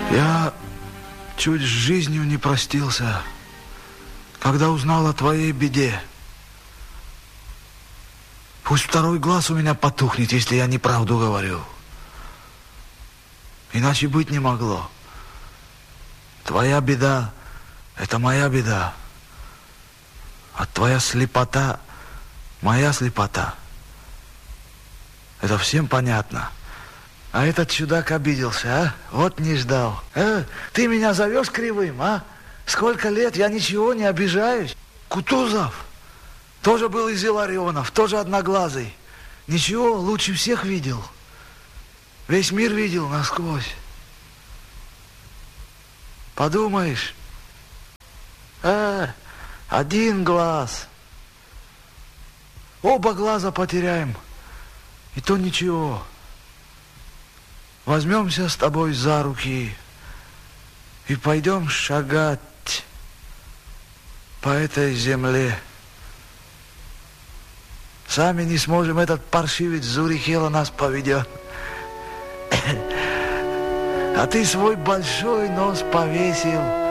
Я чуть с жизнью не простился, когда узнал о твоей беде. Пусть второй глаз у меня потухнет, если я неправду говорю. Иначе быть не могло. Твоя беда – это моя беда. А твоя слепота – моя слепота. Это всем понятно. А этот чудак обиделся, а? Вот не ждал. Ты меня зовешь кривым, а? Сколько лет, я ничего не обижаюсь. Кутузов тоже был из Илларионов, тоже одноглазый. Ничего, лучше всех видел. Весь мир видел насквозь. Подумаешь, один глаз. Оба глаза потеряем, и то ничего. Возьмемся с тобой за руки и пойдем шагать по этой земле. Сами не сможем, этот паршивец Зурихела нас поведет. А ты свой большой нос повесил